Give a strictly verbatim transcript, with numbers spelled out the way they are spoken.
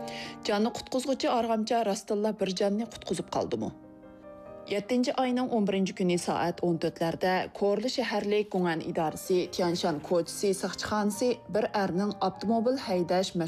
Canni qutquzg'uchi arg'amcha rostilla bir jonni qutquzib qoldimi? yettinchi ayning o'n birinchi kuni soat o'n to'rtlarda Korli shaharlik Gung'an idorasi Tianshan ko'chasi saqchixonasi bir erning avtomobil haydash